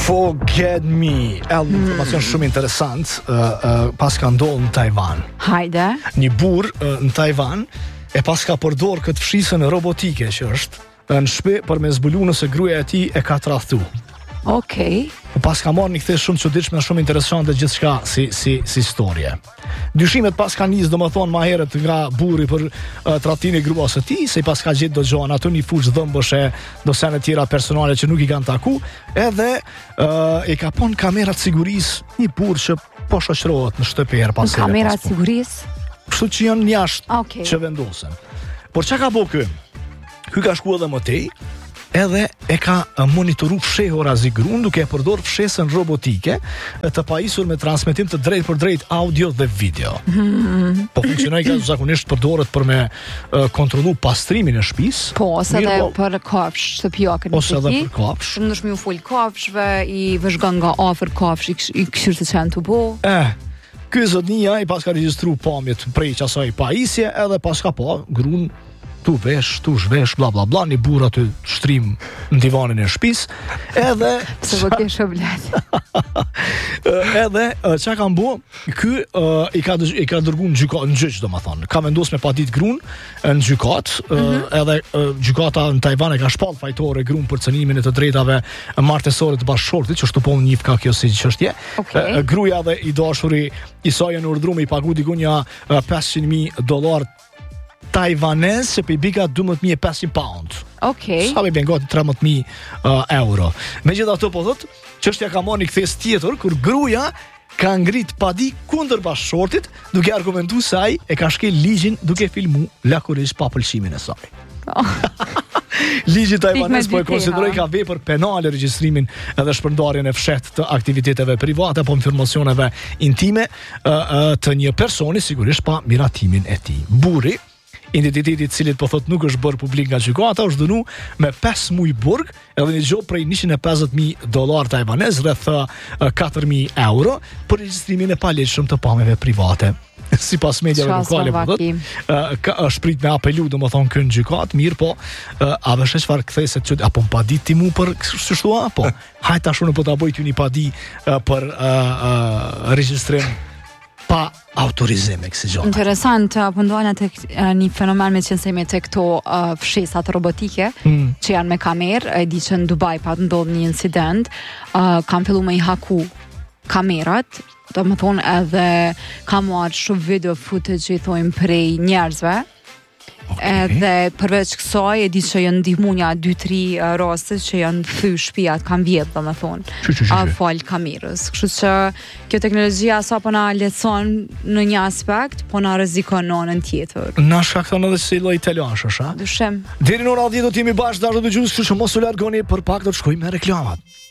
Forget me. Informacion shumë interesant. Pas ka ndodhur në Taiwan. Hajde. Një burr në Taiwan e pas ka përdor këtë fshisën robotike që është në shtëpi për me zbulu nëse gruaja e tij e ka tradhtu. Okej. Pas ka marrë një kthes shumë çuditshme, shumë interesante gjithçka si historie. Dyshimet pas ka nis domethënë më herët nga burri për tradhtimin e gruas së tij, se pas ka gjetë do gjohan aty një fush dhëmbëshe, do sene tjera personale që nuk i kanë taku, edhe e ka pon kamerat sigurisë një burr që po shoqërohet në shtëpi her pas. Kamerat sigurisë? Kështu që janë jashtë Okay. që vendosen. Por çka ka bëu ky? Ky ka shkuar edhe më tej, edhe e ka monitoru fshehura zi grun duke e përdor fshesën robotike të pajisur me transmetim të drejt për drejt audio dhe video. Po funksionoi ka zakonisht përdoret për me kontrollu pastrimin e shtëpisë. Po, ose edhe për kafsh shtëpiake në ose edhe për kafsh. Shumë ndoshta u fol kafshëve, i vëzhgon nga afër kafsh, i këshir të çan të bo. Ky zotnia i pas ka regjistru pamjet prej asaj pajisje, edhe pas ka pa grun tu zhvesh, bla bla bla, një burr aty shtrim në divanin e shtëpisë, edhe se po ke shoblet. edhe çka ka bë, ky i ka dërguar në gjyq, domethënë. Ka vendosur me padit grun në gjykat, edhe gjykata në Taiwan e ka shpall fajtore grun për cënimin e të drejtave martësore të bashkëshortit, që është po një ka kjo si çështje. Okay. Gruaja dhe i dashuri i saj në urdhërum i pagu diku një $500,000 taiwanez që për i bika 12.500 pound. Okej. Sa me ben gati 13.000 euro. Megjithatë po thot, çështja ka marrë një kthes tjetër kur gruaja ka ngrit padi kundër bashkëshortit, duke argumentuar se ai e ka shkel ligjin duke filmu lakurisht pa pëlqimin e saj. Ligji taiwanez po e konsideroi ka vepër penale regjistrimin edhe shpërndarjen e fshehtë të aktiviteteve private apo informacioneve intime të një personi, sigurisht pa miratimin e tij. Burri, identiteti i cilit po thot nuk është bërë publik nga gjykata, është dënu me 5 muaj burg, edhe një gjop prej $150,000 taiwanez, rreth 4.000 euro, për regjistrimin e palegjshëm të pamjeve private. Sipas mediave lokale po thot, ka shprit me apelu domethënë kë në gjykat, mirë po, a vesh çfarë ktheset çut apo pa ditë ti mu për kështu apo hajt tash unë po ta bëj ty një padi për regjistrim pa autorizim eksigjona. Interesant, po ndona tek një fenomen me qenë me tek këto fshesat robotike që janë me kamerë, e di që në Dubai pa të ndodhë një incident, kam fillu me i haku kamerat, do më thonë edhe kam marrë shumë video footage i thojmë prej njerëzve, edhe përveç kësaj e di që janë ndihmu një 2-3 raste që janë thy shtëpiat kanë vjedh, do më thonë, fal kamerës. Kështu që kjo teknologjia sa po na lehtëson në një aspekt, po na rrezikon në anën tjetër. Na shkakton edhe si lloj telashesh, a? Dyshim. Deri në orën 10 do të jemi bashkë dashur dëgjues, kështu që mos u largoni, për pak do të shkojmë me reklamat.